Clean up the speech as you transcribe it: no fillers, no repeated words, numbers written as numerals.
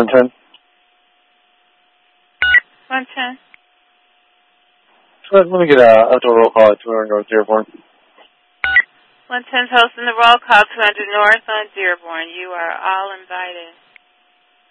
110. 110. Let me get a outdoor roll call at 200 North Dearborn. 110's hosting the roll call, 200 North on Dearborn. You are all invited.